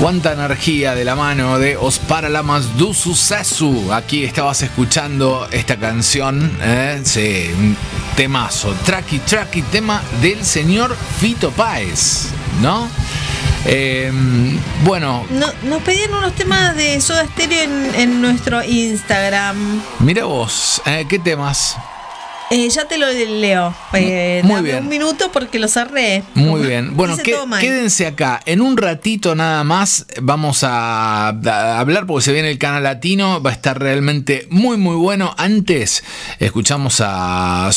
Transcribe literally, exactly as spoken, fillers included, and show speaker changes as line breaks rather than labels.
Cuánta energía de la mano de Os Paralamas do Sucesso. Aquí estabas escuchando esta canción, ¿eh? Sí, un temazo, traqui traqui, tema del señor Fito Páez, ¿no? Eh, bueno,
no, nos pedían unos temas de Soda Stereo en, en nuestro Instagram.
Mira vos, ¿eh? ¿Qué temas?
Eh, ya te lo leo. Eh,
Muy
dame
bien.
Un minuto porque lo cerré.
Muy bien. Bueno,
Hice
que,
todo mal.
quédense acá. En un ratito nada más vamos a, a hablar porque se viene el canal latino. Va a estar realmente muy, muy bueno. Antes escuchamos a